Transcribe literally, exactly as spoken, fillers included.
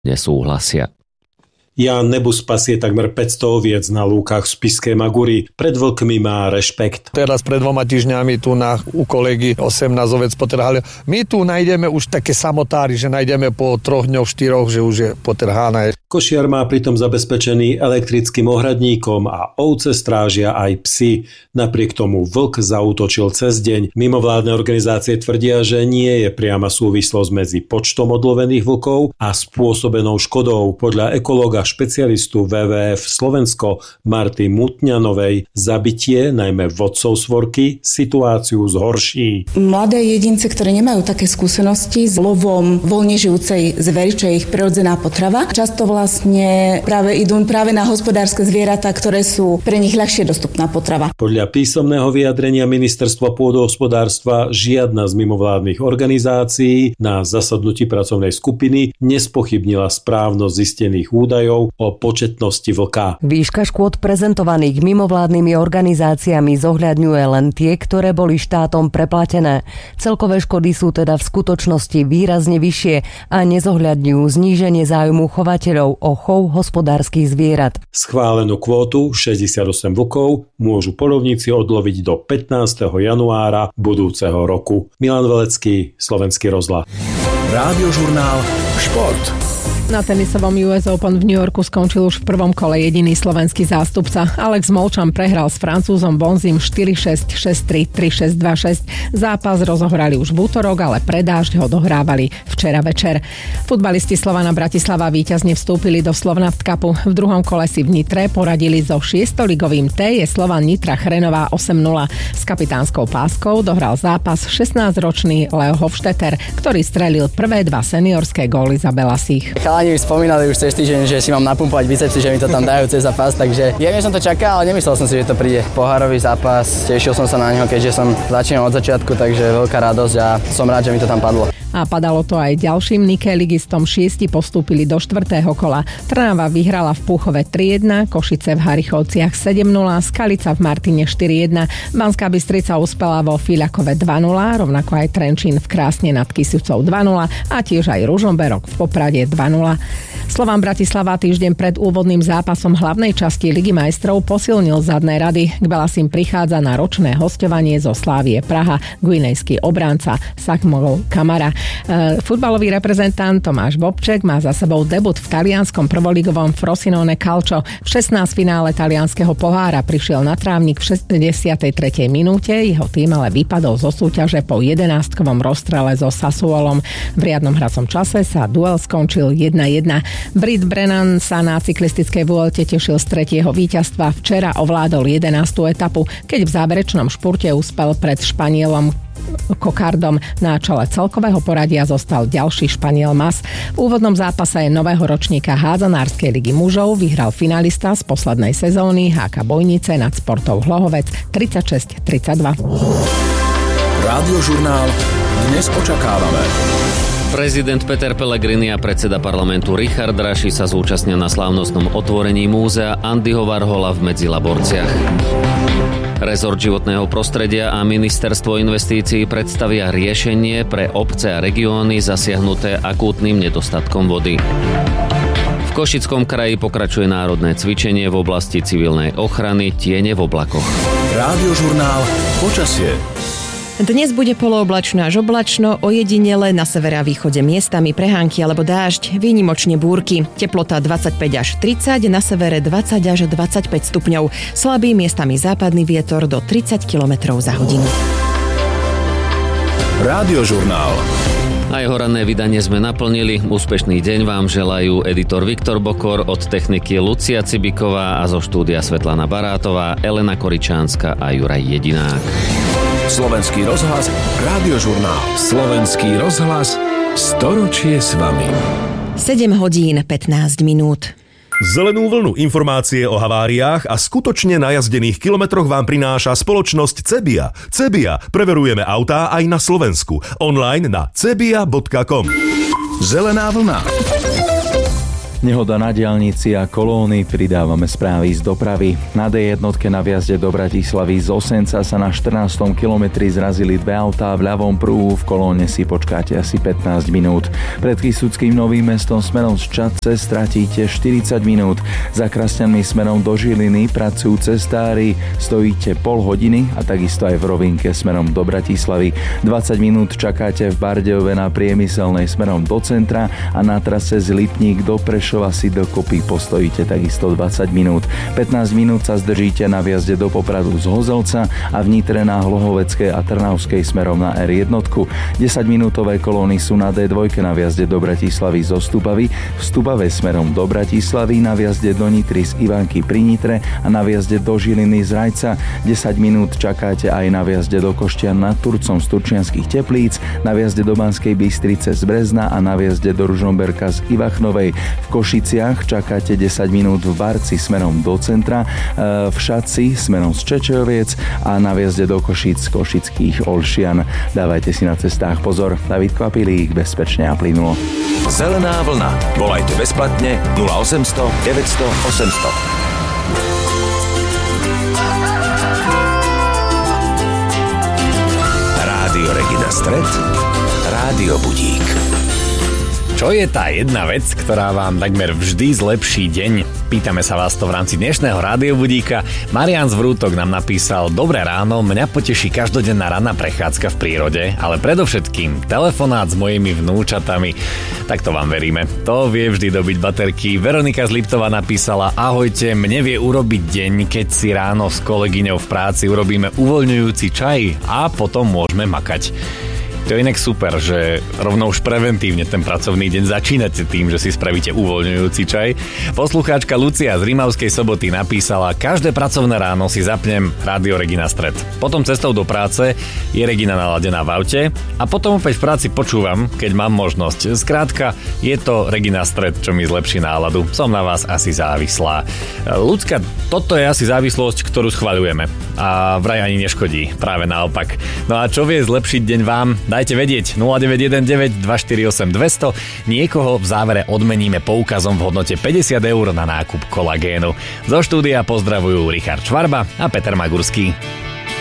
nesúhlasia. Ján Nebus pasie takmer päťsto oviec na lúkach v Spišskej Maguri. Pred vlkmi má rešpekt. Teraz pred dvoma týždňami tu na, u kolegy osemnásť oviec potrhali. My tu nájdeme už také samotári, že nájdeme po troch dňoch, štyroch, že už je potrhaná. Košiar má pritom zabezpečený elektrickým ohradníkom a ovce strážia aj psi. Napriek tomu vlk zaútočil cez deň. Mimovládne organizácie tvrdia, že nie je priama súvislosť medzi počtom odlovených vlkov a spôsobenou škodou. Podľa ekológa špecialistu vé vé ef Slovensko Marty Mutňanovej zabitie najmä vodcov svorky situáciu zhorší. Mladé jedince, ktoré nemajú také skúsenosti s lovom voľne žijúcej zvery, čo je ich prirodzená potrava, často vlastne práve idú práve na hospodárske zvieratá, ktoré sú pre nich ľahšie dostupná potrava. Podľa písomného vyjadrenia Ministerstva pôdohospodárstva žiadna z mimovládnych organizácií na zasadnutí pracovnej skupiny nespochybnila správnosť zistených údajov o početnosti vlka. Výška škôd prezentovaných mimovládnymi organizáciami zohľadňuje len tie, ktoré boli štátom preplatené. Celkové škody sú teda v skutočnosti výrazne vyššie a nezohľadňujú zníženie záujmu chovateľov o chov hospodárskych zvierat. Schválenú kvótu šesťdesiatosem vlkov môžu poľovníci odloviť do pätnásteho januára budúceho roku. Milan Velecký, Slovenský rozhlas. Rádiožurnál Šport. Na tenisovom ú es Open v New Yorku skončil už v prvom kole jediný slovenský zástupca. Alex Molčan prehral s Francúzom Bonzim štyri šesť, šesť tri, tri šesť, dva šesť. Zápas rozohrali už v útorok, ale pre dážď ho dohrávali včera večer. Futbalisti Slovana Bratislava víťazne vstúpili do Slovnaft Cupu. V druhom kole si v Nitre poradili so šiestoligovým té jes Slovan Nitra Chrenová osem nula. S kapitánskou páskou dohral zápas šestnásťročný Leo Hofstetter, ktorý strelil prvé dva seniorské góly za Belasích. Chalani už spomínali už cez týždeň, že si mám napumpovať bicepsy, že mi to tam dajú cez zápas, takže jemne som to čakal, ale nemyslel som si, že to príde. Pohárový zápas, tešil som sa na neho, keďže som začínal od začiatku, takže veľká radosť a som rád, že mi to tam padlo. A padalo to aj ďalším Nike-ligistom. Šiesti postúpili do štvrtého kola. Trnava vyhrala v Púchove tri jedna, Košice v Harichovciach sedem nula, Skalica v Martine štyri jedna, Banská Bystrica uspela vo Filiakove dva nula, rovnako aj Trenčín v Krásne nad Kysucou dva nula a tiež aj Ružomberok v Poprade dva nula. Slovan Bratislava týždeň pred úvodným zápasom hlavnej časti Ligy majstrov posilnil zadné rady. K Belasim prichádza na ročné hosťovanie zo Slávie Praha guinejský obránca Sakmol Kamara. E, futbalový reprezentant Tomáš Bobček má za sebou debut v talianskom prvoligovom Frosinone Calcio. V šestnástej finále talianskeho pohára prišiel na trávnik v šesťdesiatej tretej minúte, jeho tým ale vypadol zo súťaže po jedenástkovom rozstrele so Sassuolom. V riadnom hracom čase sa duel skončil jedna jedna. Brit Brennan sa na cyklistickej Vuelte tešil z tretieho víťazstva. Včera ovládol jedenástu etapu, keď v záverečnom špurte uspel pred Španielom Kokardom. Na čele celkového poradia zostal ďalší Španiel Mas. V úvodnom zápase nového ročníka hádzanárskej ligy mužov vyhral finalista z poslednej sezóny há ká Bojnice nad Sportov Hlohovec tridsaťšesť tridsaťdva. Rádiožurnál Dnes očakávame. Prezident Peter Pellegrini a predseda parlamentu Richard Raši sa zúčastnia na slávnostnom otvorení múzea Andyho Warhola v Medzilaborciach. Rezort životného prostredia a ministerstvo investícií predstavia riešenie pre obce a regióny zasiahnuté akútnym nedostatkom vody. V Košickom kraji pokračuje národné cvičenie v oblasti civilnej ochrany Tiene v oblakoch. Rádiožurnál Počasie. Dnes bude polooblačno až oblačno, ojedinele na severe a východe miestami prehánky alebo dážď, výnimočne búrky. Teplota dvadsaťpäť až tridsať, na severe dvadsať až dvadsaťpäť stupňov. Slabý miestami západný vietor do tridsať kilometrov za hodinu. Rádiožurnál. Aj jeho ranné vydanie sme naplnili. Úspešný deň vám želajú editor Viktor Bokor, od techniky Lucia Cibiková a zo štúdia Svetlana Barátová, Elena Koričánska a Juraj Jedinák. Slovenský rozhlas, Rádiožurnál. Slovenský rozhlas, storočie s vami. sedem hodín pätnásť minút. Zelenú vlnu informácie o haváriách a skutočne najazdených kilometroch vám prináša spoločnosť Cebia. Cebia. Preverujeme autá aj na Slovensku. Online na cebia bodka com. Zelená vlna. Nehoda na diaľnici a kolóny, pridávame správy z dopravy. Na dé jednotke na vjazde do Bratislavy z Osenca sa na štrnástom kilometri zrazili dve autá v ľavom prúhu, v kolóne si počkáte asi pätnásť minút. Pred Kysuckým Novým Mestom smerom z Čadce stratíte štyridsať minút. Za Krasňanmi smerom do Žiliny pracujú cestári, stojíte pol hodiny a takisto aj v rovinke smerom do Bratislavy. dvadsať minút čakáte v Bardejove na Priemyselnej smerom do centra a na trase z Lipník do Prešova si dokopy postojíte takisto dvadsať minút. pätnásť minút sa zdržíte na vjazde do Popradu z Hozelca a v Nitre na Hlohoveckej a Trnavskej smerom na er jedna. desaťminútové kolóny sú na dé dva na vjazde do Bratislavy zo Stupavy, v Stupave smerom do Bratislavy, na vjazde do Nitry z Ivanky pri Nitre a na vjazde do Žiliny z Rajca. desať minút čakáte aj na vjazde do Koštian nad Turcom z Turčianskych Teplíc, na vjazde do Banskej Bystrice z Brezna a na vjazde do Ružomberka z Ivachnovej. V Košiciach čakáte desať minút v Barci smerom do centra, v Šaci smerom z Čečoviec a na vjazde do Košic z Košických Olšian. Dávajte si na cestách pozor. David Kvapilík, bezpečne a plynulo. Zelená vlna. Volajte bezplatne nula osemsto deväťsto osemsto. Rádio Regina Stred, Rádio Budík. Čo je tá jedna vec, ktorá vám takmer vždy zlepší deň? Pýtame sa vás to v rámci dnešného Rádio Budíka. Marián z Vrútok nám napísal: Dobré ráno, mňa poteší každodenná ranná prechádzka v prírode, ale predovšetkým telefonát s mojimi vnúčatami. Tak to vám veríme. To vie vždy dobiť baterky. Veronika z Liptova napísala: Ahojte, mne vie urobiť deň, keď si ráno s kolegyňou v práci urobíme uvoľňujúci čaj a potom môžeme makať. To je inak super, že rovno už preventívne ten pracovný deň začínate tým, že si spravíte uvoľňujúci čaj. Poslucháčka Lucia z Rimavskej Soboty napísala: Každé pracovné ráno si zapnem Rádio Regina Stred. Potom cestou do práce je Regina naladená v aute a potom opäť v práci počúvam, keď mám možnosť. Skrátka, je to Regina Stred, čo mi zlepší náladu. Som na vás asi závislá. Ľudská, toto je asi závislosť, ktorú schvaľujeme. A vraj ani neškodí. Práve naopak. No a čo vie zlepšiť deň vám? Dajte vedieť nula deväť jeden deväť dva štyri osem dvesto. Niekoho v závere odmeníme poukazom v hodnote päťdesiat eur na nákup kolagénu. Zo štúdia pozdravujú Richard Švarba a Peter Magurský.